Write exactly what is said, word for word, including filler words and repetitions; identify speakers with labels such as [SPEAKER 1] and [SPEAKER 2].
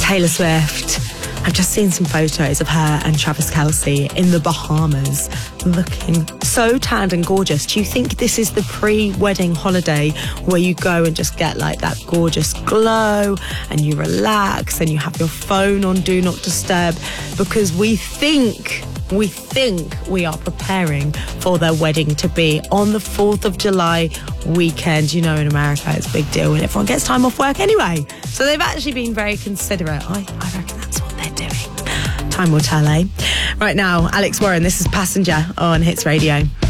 [SPEAKER 1] Taylor Swift. I've just seen some photos of her and Travis Kelce in the Bahamas, looking so tanned and gorgeous. Do you think this is the pre-wedding holiday where you go and just get like that gorgeous glow and you relax and you have your phone on Do Not Disturb? Because we think... We think we are preparing for their wedding to be on the fourth of July weekend. You know, in America, it's a big deal and everyone gets time off work anyway. So they've actually been very considerate. I, I reckon that's what they're doing. Time will tell, eh? Right now, Alex Warren, this is Passenger on Hits Radio.